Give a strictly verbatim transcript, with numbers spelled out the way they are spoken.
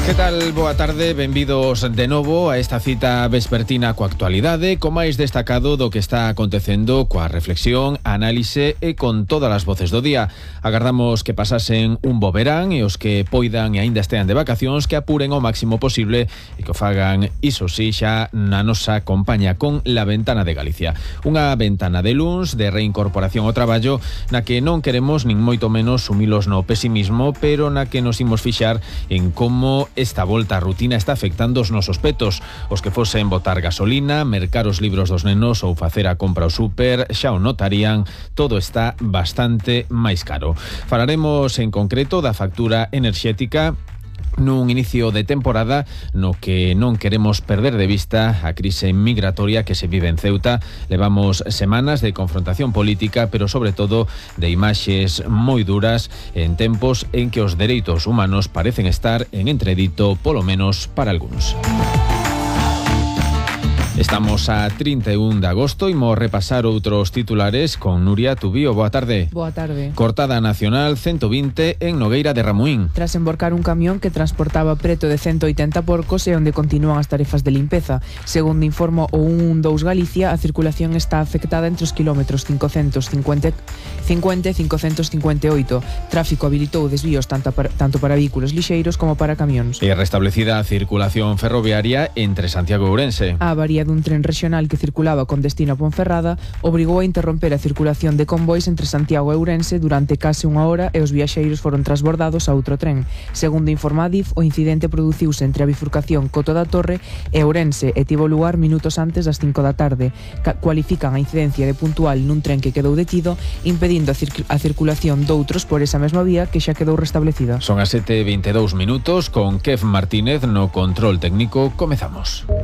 Que tal? Boa tarde, benvidos de novo a esta cita vespertina coa actualidade, co máis destacado do que está acontecendo coa reflexión, análise e con todas as voces do día. Agardamos que pasasen un bo verán e os que poidan e aínda estean de vacacións que apuren ao máximo posible e que o fagan, iso sí, xa na nosa compañía con La Ventana de Galicia. Unha ventana de luns, de reincorporación ao traballo, na que non queremos nin moito menos sumilos no pesimismo, pero na que nos imos fixar en como esta volta á rutina está afectando os nosos petos. Os que fosen botar gasolina, mercar os libros dos nenos ou facer a compra ao súper xa o notarían, todo está bastante máis caro. Falaremos en concreto da factura enerxética nun inicio de temporada no que non queremos perder de vista a crise migratoria que se vive en Ceuta. Levamos semanas de confrontación política, pero sobre todo de imaxes moi duras en tempos en que os dereitos humanos parecen estar en entredito, polo menos para algúns. Estamos a trinta e un de agosto e imos repasar outros titulares con Nuria Tubío. Boa tarde. Boa tarde. Cortada nacional ciento vinte en Nogueira de Ramuín. Tras emborcar un camión que transportaba preto de ciento oitenta porcos e onde continúan as tarefas de limpeza. Segundo informo o ciento doce Galicia, a circulación está afectada entre os kilómetros cincoentos cincuenta e cincoentos cincuenta e oito. Tráfico habilitou desvíos tanto para, tanto para vehículos lixeiros como para camións. E restablecida a circulación ferroviaria entre Santiago e Ourense. A avaría dun tren regional que circulaba con destino a Ponferrada obrigou a interromper a circulación de convois entre Santiago e Ourense durante case unha hora e os viaxeiros foron transbordados a outro tren. Segundo informa Adif, o incidente produciuse entre a bifurcación Coto da Torre e Ourense e tivo lugar minutos antes das cinco da tarde. Cualifican a incidencia de puntual nun tren que quedou detido, impedindo a, cir- a circulación doutros por esa mesma vía que xa quedou restablecida. Son as sete e vinte e dous minutos, con Kev Martínez no control técnico. Comezamos.